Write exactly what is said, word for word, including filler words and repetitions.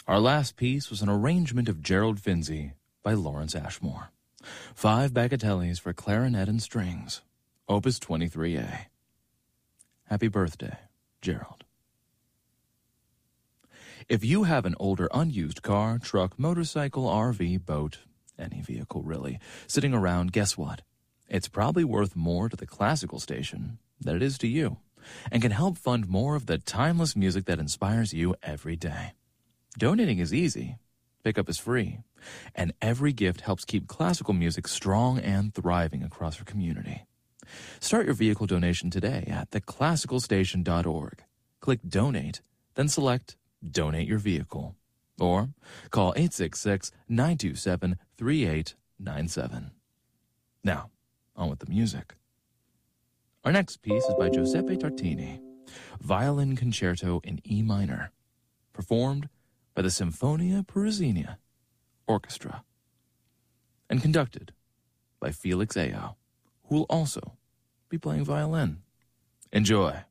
Our last piece was an arrangement of Gerald Finzi by Lawrence Ashmore. Five bagatelles for clarinet and strings, Opus twenty-three A. Happy birthday, Gerald. If you have an older unused car, truck, motorcycle, R V, boat, any vehicle really, sitting around, guess what? It's probably worth more to the classical station than it is to you, and can help fund more of the timeless music that inspires you every day. Donating is easy, pickup is free, and every gift helps keep classical music strong and thriving across our community. Start your vehicle donation today at the classical station dot org. Click Donate, then select Donate Your Vehicle, or call eight six six, nine two seven, three eight nine seven. Now, on with the music. Our next piece is by Giuseppe Tartini, Violin Concerto in E minor, performed by the Sinfonia Parisina Orchestra, and conducted by Felix Ayo, who will also be playing violin. Enjoy.